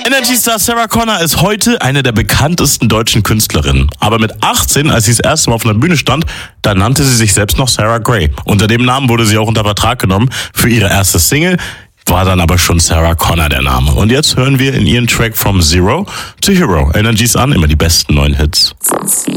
Energy-Star Sarah Connor ist heute eine der bekanntesten deutschen Künstlerinnen. Aber mit 18, als sie das erste Mal auf einer Bühne stand, da nannte sie sich selbst noch Sarah Gray. Unter dem Namen wurde sie auch unter Vertrag genommen für ihre erste Single, war dann aber schon Sarah Connor der Name. Und jetzt hören wir in ihren Track From Zero to Hero. Energies an, immer die besten neuen Hits.